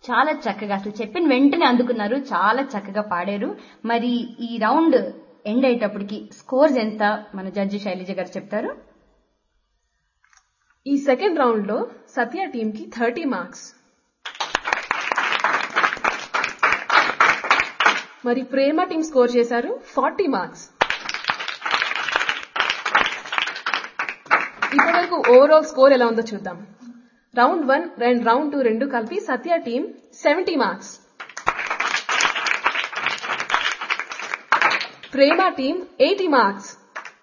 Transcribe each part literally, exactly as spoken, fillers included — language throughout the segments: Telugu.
చాలా చక్కగా అసలు చెప్పిన వెంటనే అందుకున్నారు, చాలా చక్కగా పాడారు. మరి ఈ రౌండ్ ఎండ్ అయ్యేటప్పటికి స్కోర్స్ ఎంత మన జడ్జి శైలజ గారు చెప్తారు. ఈ సెకండ్ రౌండ్ లో సత్య టీమ్ కి థర్టీ మార్క్స్, మరి ప్రేమ టీం స్కోర్ చేశారు ఫార్టీ మార్క్స్. ఇప్పటివరకు ఓవరాల్ స్కోర్ ఎలా ఉందో చూద్దాం. Round one and round two రెండు కలిపి సత్య టీం సెవెంటీ మార్క్స్, ప్రేమ team eighty marks.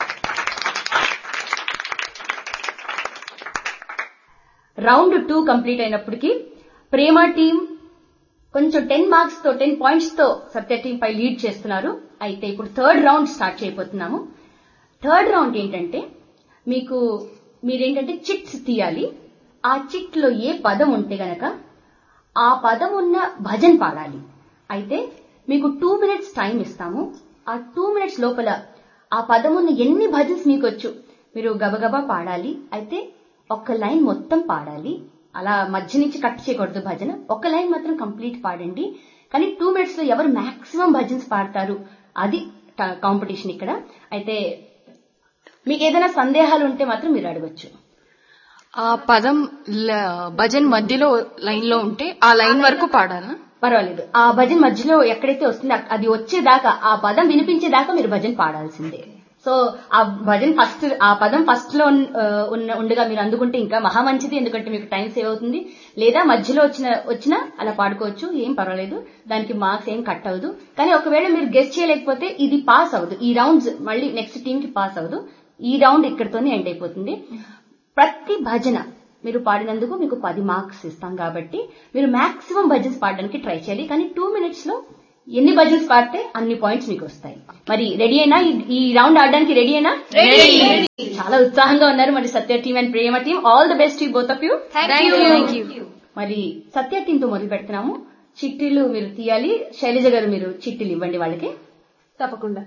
Round two complete అయినప్పటికీ ప్రేమ టీం కొంచెం టెన్ మార్క్స్ తో టెన్ పాయింట్స్ తో సత్య టీం పై లీడ్ చేస్తున్నారు. అయితే ఇప్పుడు థర్డ్ రౌండ్ స్టార్ట్ చేయబోతున్నాము. థర్డ్ రౌండ్ ఏంటంటే మీకు మీరేంటంటే చిట్స్ తీయాలి. ఆ చిట్ లో ఏ పదం ఉంటే గనక ఆ పదం ఉన్న భజన్ పాడాలి. అయితే మీకు టూ మినిట్స్ టైం ఇస్తాము. ఆ టూ మినిట్స్ లోపల ఆ పదం ఉన్న ఎన్ని భజన్స్ మీకు వచ్చు మీరు గబగబా పాడాలి. అయితే ఒక్క లైన్ మొత్తం పాడాలి, అలా మధ్య నుంచి కట్ చేయకూడదు భజన. ఒక లైన్ మాత్రం కంప్లీట్ పాడండి. కానీ టూ మినిట్స్ లో ఎవరు మాక్సిమం భజన్స్ పాడతారు అది కాంపిటీషన్ ఇక్కడ. అయితే మీకు ఏదైనా సందేహాలు ఉంటే మాత్రం మీరు అడగచ్చు. ఆ పదం భజన్ మధ్యలో లైన్ లో ఉంటే ఆ లైన్ వరకు పాడాలా? పర్వాలేదు. ఆ భజన్ మధ్యలో ఎక్కడైతే వస్తుందో అది వచ్చేదాకా, ఆ పదం వినిపించేదాకా మీరు భజన్ పాడాల్సిందే. సో ఆ భజన్ ఫస్ట్ ఆ పదం ఫస్ట్ లో ఉండగా మీరు అందుకుంటే ఇంకా మహా మంచిది, ఎందుకంటే మీకు టైం సేవ్ అవుతుంది. లేదా మధ్యలో వచ్చిన వచ్చినా అలా పాడుకోవచ్చు, ఏం పర్వాలేదు, దానికి మార్క్స్ ఏం కట్ అవ్వదు. కానీ ఒకవేళ మీరు గెస్ చేయలేకపోతే ఇది పాస్ అవ్వదు, ఈ రౌండ్స్ మళ్ళీ నెక్స్ట్ టీమ్ కి పాస్ అవ్వదు. ఈ రౌండ్ ఇక్కడితోనే ఎండ్ అయిపోతుంది. ప్రతి భజన మీరు పాడినందుకు మీకు పది మార్క్స్ ఇస్తాం కాబట్టి మీరు మాక్సిమం భజన్స్ పాడడానికి ట్రై చేయాలి. కానీ టూ మినిట్స్ లో ఎన్ని భజన్స్ పాడితే అన్ని పాయింట్స్ మీకు వస్తాయి. మరి రెడీ అయినా? ఈ రౌండ్ ఆడడానికి రెడీ అయినా? చాలా ఉత్సాహంగా ఉన్నారు మరి సత్య team and Prema team. All the best to both of you. మరి సత్య టీం తో మొదలు పెడుతున్నాము. చిట్టీలు మీరు తీయాలి. శైలజ గారు మీరు చిట్టీలు ఇవ్వండి వాళ్ళకి. తప్పకుండా.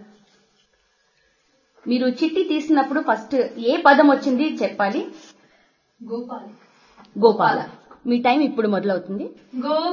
మీరు చిట్టి తీసినప్పుడు ఫస్ట్ ఏ పదం వచ్చింది చెప్పాలి. గోపాల. గోపాల. మీ టైం ఇప్పుడు మొదలవుతుంది.